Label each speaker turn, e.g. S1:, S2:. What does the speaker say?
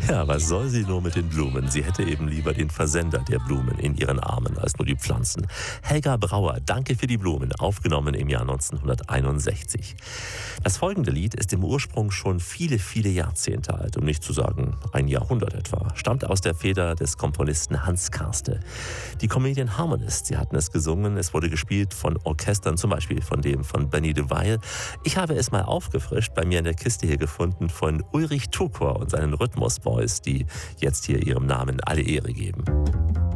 S1: Ja, was soll sie nur mit den Blumen? Sie hätte eben lieber den Versender der Blumen in ihren Armen als nur die Pflanzen. Helga Brauer, danke für die Blumen, aufgenommen im Jahr 1961. Das folgende Lied ist im Ursprung schon viele, viele Jahrzehnte alt, um nicht zu sagen ein Jahrhundert etwa. Stammt aus der Feder des Komponisten Hans Karste. Die Comedian Harmonists, sie hatten es gesungen, es wurde gespielt von Orchestern, zum Beispiel von dem von Benny DeVille. Ich habe es mal aufgefrischt, bei mir in der Kiste hier gefunden, von Ulrich Tukor und seinen Rhythmus Boys, die jetzt hier ihrem Namen alle Ehre geben.